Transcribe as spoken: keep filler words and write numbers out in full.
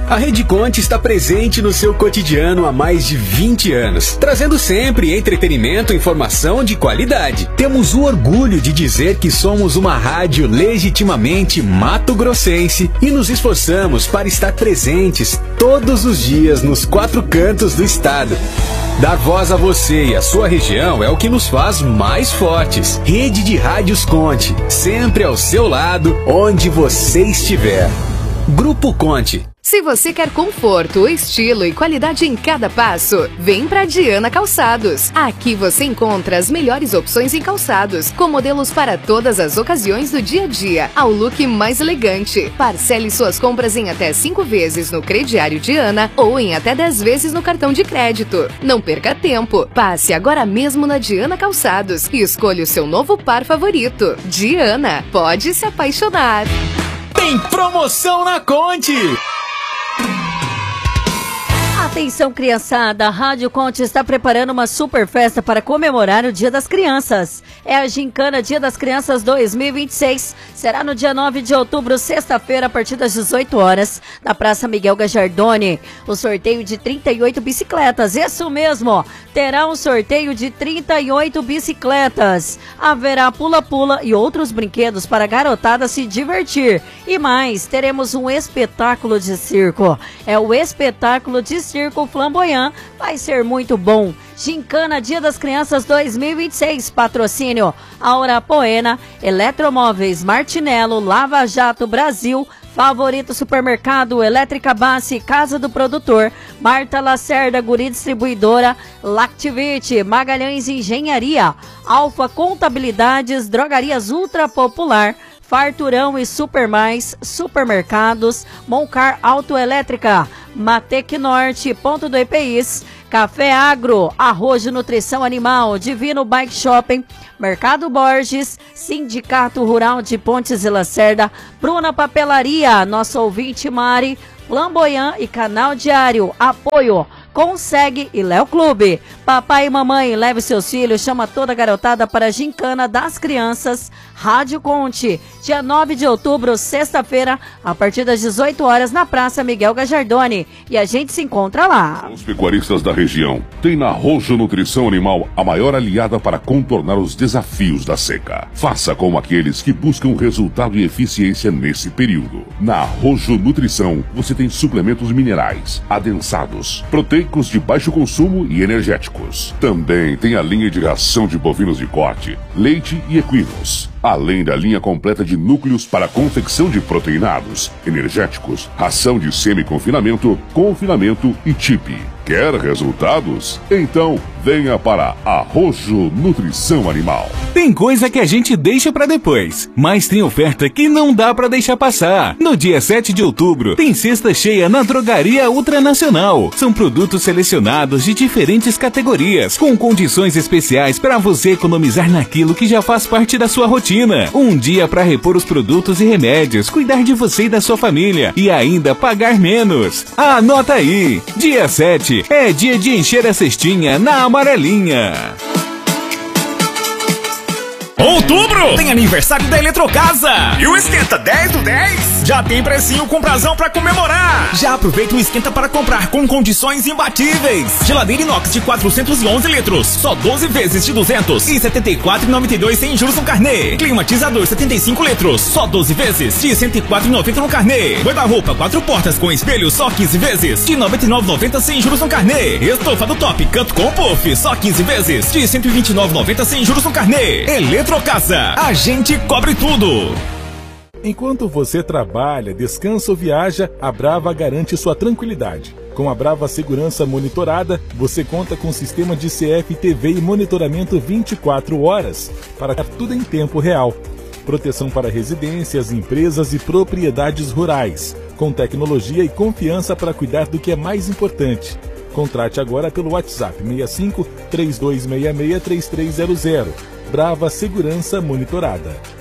A Rede Conte está presente no seu cotidiano há mais de vinte anos, trazendo sempre entretenimento e informação de qualidade. Temos o orgulho de dizer que somos uma rádio legitimamente mato-grossense e nos esforçamos para estar presentes todos os dias nos quatro cantos do estado. Dar voz a você e a sua região é o que nos faz mais fortes. Rede de Rádios Conte, sempre ao seu lado, onde você estiver. Grupo Conte. Se você quer conforto, estilo e qualidade em cada passo, vem pra Diana Calçados. Aqui você encontra as melhores opções em calçados, com modelos para todas as ocasiões do dia a dia, ao look mais elegante. Parcele suas compras em até cinco vezes no crediário Diana ou em até dez vezes no cartão de crédito. Não perca tempo, passe agora mesmo na Diana Calçados e escolha o seu novo par favorito. Diana, pode se apaixonar. Tem promoção na Conte! Atenção, criançada, a Rádio Conte está preparando uma super festa para comemorar o Dia das Crianças. É a Gincana Dia das Crianças dois mil e vinte e seis. Será no dia nove de outubro, sexta-feira, a partir das dezoito horas, na Praça Miguel Gajardoni. O sorteio de trinta e oito bicicletas, isso mesmo, terá um sorteio de trinta e oito bicicletas. Haverá pula-pula e outros brinquedos para a garotada se divertir. E mais, teremos um espetáculo de circo. É o espetáculo de Circo Flamboyant, vai ser muito bom. Gincana Dia das Crianças dois mil e vinte e seis, patrocínio Aura Poena, Eletromóveis Martinello, Lava Jato Brasil, Favorito Supermercado, Elétrica Bassi, Casa do Produtor, Marta Lacerda, Guri Distribuidora, Lactivite, Magalhães Engenharia, Alfa Contabilidades, Drogarias Ultra Popular, Farturão e Supermais, Supermercados, Moncar Autoelétrica, Matec Norte, Ponto do I P I S, Café Agro, Arrojo Nutrição Animal, Divino Bike Shopping, Mercado Borges, Sindicato Rural de Pontes e Lacerda, Bruna Papelaria, nosso ouvinte Mari, Flamboyant e Canal Diário, apoio Consegue e Léo Clube. Papai e mamãe, leve seus filhos, chama toda a garotada para a Gincana das Crianças, Rádio Conte, dia nove de outubro, sexta-feira, a partir das dezoito horas, na Praça Miguel Gajardoni. E a gente se encontra lá. Os pecuaristas da região têm na Rojo Nutrição Animal a maior aliada para contornar os desafios da seca. Faça como aqueles que buscam resultado e eficiência nesse período. Na Rojo Nutrição, você tem suplementos minerais, adensados, proteicos de baixo consumo e energéticos. Também tem a linha de ração de bovinos de corte, leite e equinos. Além da linha completa de núcleos para confecção de proteinados, energéticos, ração de semi-confinamento, confinamento e tipe. Quer resultados? Então venha para a Rojo Nutrição Animal. Tem coisa que a gente deixa pra depois, mas tem oferta que não dá pra deixar passar. No dia sete de outubro, tem cesta cheia na Drogaria Ultranacional. São produtos selecionados de diferentes categorias, com condições especiais para você economizar naquilo que já faz parte da sua rotina. Um dia para repor os produtos e remédios, cuidar de você e da sua família e ainda pagar menos. Anota aí, dia sete é dia de encher a cestinha na Amarelinha. Outubro tem aniversário da Eletrocasa. E o Esquenta dez do dez já tem precinho com prazão pra comemorar. Já aproveita o Esquenta para comprar com condições imbatíveis. Geladeira inox de quatrocentos e onze litros, só doze vezes de duzentos e setenta e quatro reais e noventa e dois centavos sem juros no carnê. Climatizador setenta e cinco litros, só doze vezes de cento e quatro reais e noventa centavos no carnê. Guarda-roupa quatro portas com espelho, só quinze vezes de noventa e nove reais e noventa centavos sem juros no carnê. Estofa do Top Canto com puff, só quinze vezes de cento e vinte e nove reais e noventa centavos sem juros no carnê. Eletrocasa, a gente cobre tudo. Enquanto você trabalha, descansa ou viaja, a Brava garante sua tranquilidade. Com a Brava Segurança Monitorada, você conta com sistema de C F T V e monitoramento vinte e quatro horas, para dar tudo em tempo real. Proteção para residências, empresas e propriedades rurais, com tecnologia e confiança para cuidar do que é mais importante. Contrate agora pelo WhatsApp seis cinco, três dois seis seis, três três zero zero. Brava Segurança Monitorada.